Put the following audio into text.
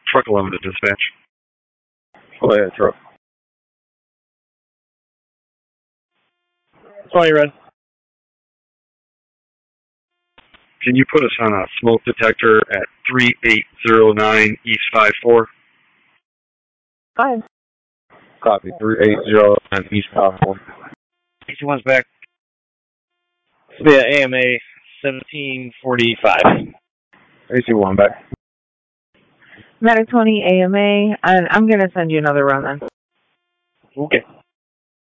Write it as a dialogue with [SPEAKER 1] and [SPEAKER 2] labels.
[SPEAKER 1] Truck 11 to dispatch.
[SPEAKER 2] Go ahead, truck.
[SPEAKER 3] 20 red.
[SPEAKER 1] Can you put us on a smoke detector at 3809 East 54?
[SPEAKER 4] Fine.
[SPEAKER 2] Copy. 3809 East 54.
[SPEAKER 1] 61's back.
[SPEAKER 3] Yeah, AMA 1745.
[SPEAKER 2] AC1 back.
[SPEAKER 4] Medic 20 AMA. I'm going to send you another run then.
[SPEAKER 3] Okay.